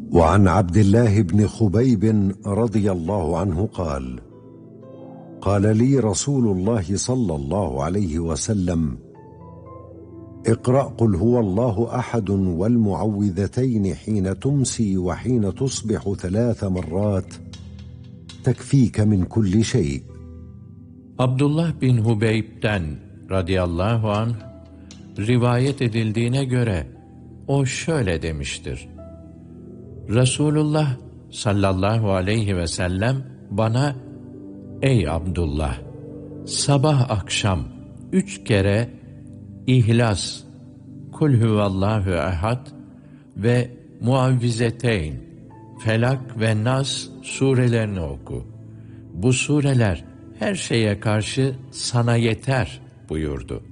وعن عبد الله بن خبيب رضي الله عنه قال: قال لي رسول الله صلى الله عليه وسلم: اقرأ قل هو الله أحد والمعوذتين حين تمسي وحين تصبح 3 مرات تكفيك من كل شيء. Abdullah bin Hubeyb'den radıyallahu anh rivayet edildiğine göre o şöyle demiştir: Resulullah sallallahu aleyhi ve sellem bana, ey Abdullah, sabah akşam 3 kere İhlas, Kul huvallahu ehad ve Muavvizeteyn, Felak ve Nas surelerini oku. Bu sureler her şeye karşı sana yeter buyurdu.